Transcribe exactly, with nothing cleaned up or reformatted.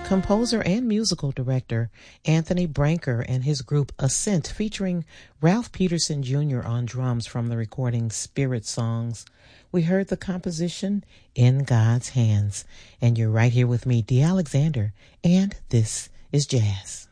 composer and musical director Anthony Branker and his group Ascent, featuring Ralph Peterson Junior on drums from the recording Spirit Songs. We heard the composition In God's Hands. And you're right here with me, Dee Alexander, and this is Jazz.